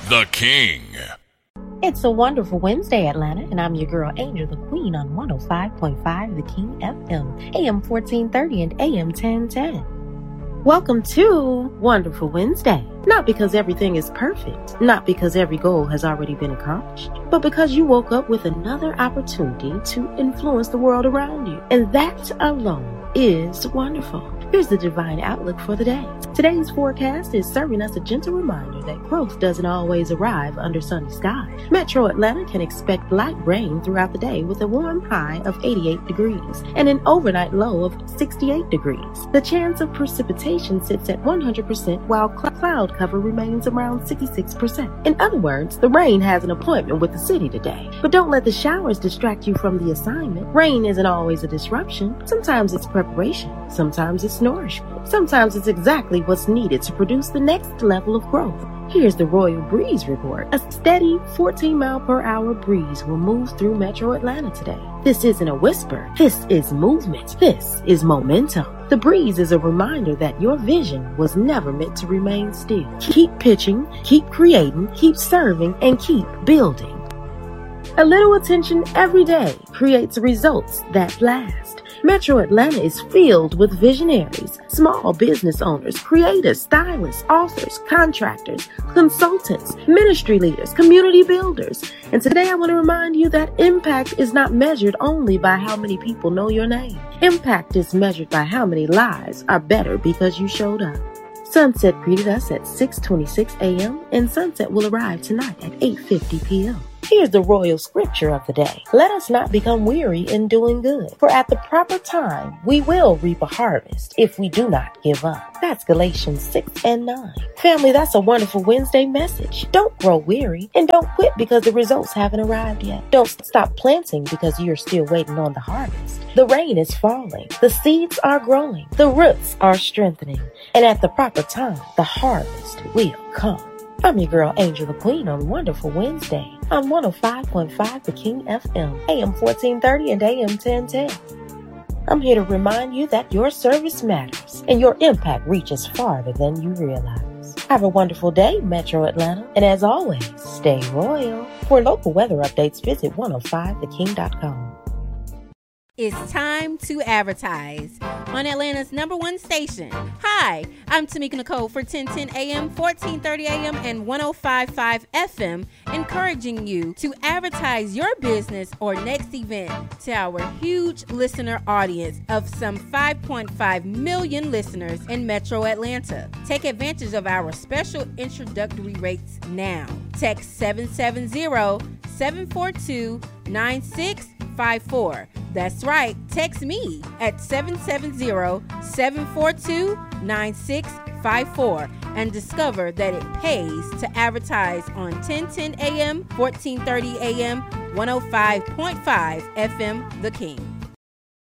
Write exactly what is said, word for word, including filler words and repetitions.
The King. It's a wonderful Wednesday, Atlanta, and I'm your girl, Angel the Queen, on one oh five point five The King F M, A M fourteen thirty and A M ten ten. Welcome to Wonderful Wednesday. Not because everything is perfect, not because every goal has already been accomplished, but because you woke up with another opportunity to influence the world around you. And that alone is wonderful. Here's the divine outlook for the day. Today's forecast is serving us a gentle reminder that growth doesn't always arrive under sunny skies. Metro Atlanta can expect light rain throughout the day with a warm high of eighty-eight degrees and an overnight low of sixty-eight degrees. The chance of precipitation sits at one hundred percent while cl- cloud cover remains around sixty-six percent. In other words, the rain has an appointment with the city today. But don't let the showers distract you from the assignment. Rain isn't always a disruption. Sometimes it's preparation. Sometimes it's nourishment. Sometimes it's exactly what's needed to produce the next level of growth. Here's the Royal Breeze Report. A steady fourteen mile per hour breeze will move through Metro Atlanta today. This isn't a whisper. This is movement. This is momentum. The breeze is a reminder that your vision was never meant to remain still. Keep pitching, keep creating, keep serving, and keep building. A little attention every day creates results that last. Metro Atlanta is filled with visionaries, small business owners, creators, stylists, authors, contractors, consultants, ministry leaders, community builders. And today I want to remind you that impact is not measured only by how many people know your name. Impact is measured by how many lives are better because you showed up. Sunset greeted us at six twenty-six a.m. and sunset will arrive tonight at eight fifty p.m. Here's the royal scripture of the day. Let us not become weary in doing good, for at the proper time we will reap a harvest if we do not give up. That's Galatians six and nine. Family, that's a wonderful Wednesday message. Don't grow weary and don't quit because the results haven't arrived yet. Don't stop planting because you're still waiting on the harvest. The rain is falling, the seeds are growing, the roots are strengthening, and at the proper time, the harvest will come. I'm your girl, Angel the Queen, on Wonderful Wednesday on one oh five point five The King F M, A M fourteen thirty and A M ten ten. I'm here to remind you that your service matters and your impact reaches farther than you realize. Have a wonderful day, Metro Atlanta, and as always, stay royal. For local weather updates, visit one oh five the king dot com. It's time to advertise on Atlanta's number one station. Hi, I'm Tamika Nicole for ten ten a m, fourteen thirty a m, and one oh five point five F M, encouraging you to advertise your business or next event to our huge listener audience of some five point five million listeners in Metro Atlanta. Take advantage of our special introductory rates now. Text seven seven zero, seven four two, nine six five four. That's right, text me at seven seven zero, seven four two, nine six five four and discover that it pays to advertise on ten ten a m, fourteen thirty a m, one oh five point five F M The King.